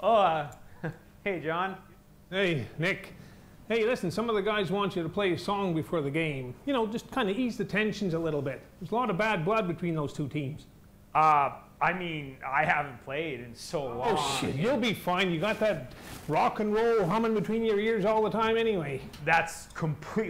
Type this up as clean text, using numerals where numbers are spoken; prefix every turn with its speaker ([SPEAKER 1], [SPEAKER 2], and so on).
[SPEAKER 1] Oh, hey, John.
[SPEAKER 2] Hey, Nick. Hey, listen, some of the guys want you to play a song before the game. You know, just kind of ease the tensions a little bit. There's a lot of bad blood between those two teams.
[SPEAKER 1] I mean, I haven't played in so long.
[SPEAKER 2] Oh, shit, you'll be fine. You got that rock and roll humming between your ears all the time anyway.
[SPEAKER 1] That's completely